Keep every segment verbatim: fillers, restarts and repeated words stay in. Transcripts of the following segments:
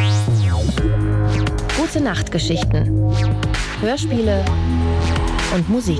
Gute Nachtgeschichten, Hörspiele und Musik.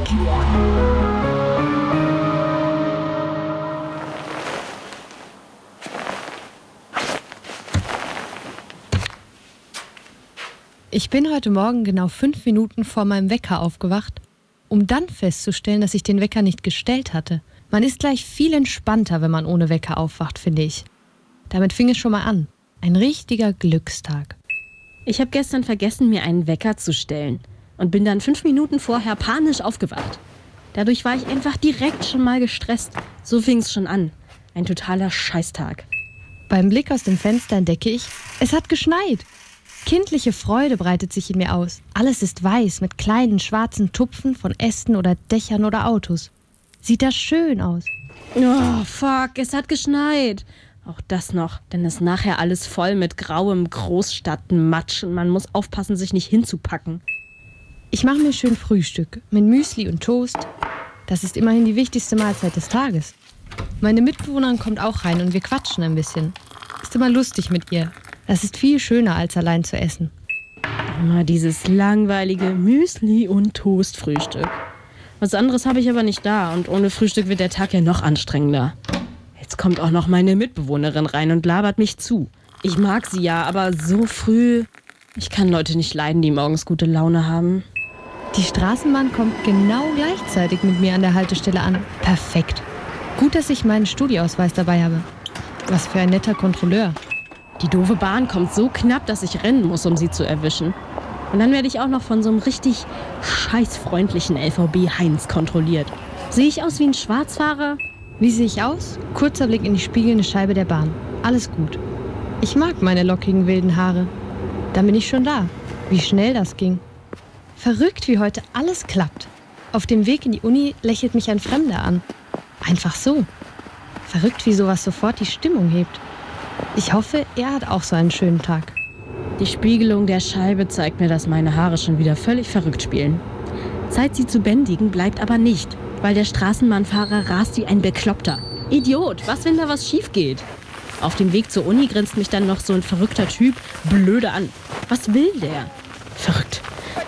Ich bin heute Morgen genau fünf Minuten vor meinem Wecker aufgewacht, um dann festzustellen, dass ich den Wecker nicht gestellt hatte. Man ist gleich viel entspannter, wenn man ohne Wecker aufwacht, finde ich. Damit fing es schon mal an. Ein richtiger Glückstag. Ich habe gestern vergessen, mir einen Wecker zu stellen und bin dann fünf Minuten vorher panisch aufgewacht. Dadurch war ich einfach direkt schon mal gestresst. So fing es schon an. Ein totaler Scheißtag. Beim Blick aus dem Fenster entdecke ich, es hat geschneit. Kindliche Freude breitet sich in mir aus. Alles ist weiß mit kleinen schwarzen Tupfen von Ästen oder Dächern oder Autos. Sieht das schön aus. Oh, fuck, es hat geschneit. Auch das noch, denn es ist nachher alles voll mit grauem Großstadtmatsch und man muss aufpassen, sich nicht hinzupacken. Ich mache mir schön Frühstück mit Müsli und Toast. Das ist immerhin die wichtigste Mahlzeit des Tages. Meine Mitbewohnerin kommt auch rein und wir quatschen ein bisschen. Ist immer lustig mit ihr. Das ist viel schöner, als allein zu essen. Immer dieses langweilige Müsli- und Toastfrühstück. Was anderes habe ich aber nicht da und ohne Frühstück wird der Tag ja noch anstrengender. Jetzt kommt auch noch meine Mitbewohnerin rein und labert mich zu. Ich mag sie ja, aber so früh... Ich kann Leute nicht leiden, die morgens gute Laune haben. Die Straßenbahn kommt genau gleichzeitig mit mir an der Haltestelle an. Perfekt. Gut, dass ich meinen Studieausweis dabei habe. Was für ein netter Kontrolleur. Die doofe Bahn kommt so knapp, dass ich rennen muss, um sie zu erwischen. Und dann werde ich auch noch von so einem richtig scheißfreundlichen L V B-Heinz kontrolliert. Sehe ich aus wie ein Schwarzfahrer? Wie sehe ich aus? Kurzer Blick in die spiegelnde Scheibe der Bahn. Alles gut. Ich mag meine lockigen wilden Haare. Dann bin ich schon da. Wie schnell das ging. Verrückt, wie heute alles klappt. Auf dem Weg in die Uni lächelt mich ein Fremder an. Einfach so. Verrückt, wie sowas sofort die Stimmung hebt. Ich hoffe, er hat auch so einen schönen Tag. Die Spiegelung der Scheibe zeigt mir, dass meine Haare schon wieder völlig verrückt spielen. Zeit, sie zu bändigen, bleibt aber nicht, weil der Straßenbahnfahrer rast wie ein Bekloppter. Idiot, was, wenn da was schief geht? Auf dem Weg zur Uni grinst mich dann noch so ein verrückter Typ blöde an. Was will der? Verrückt.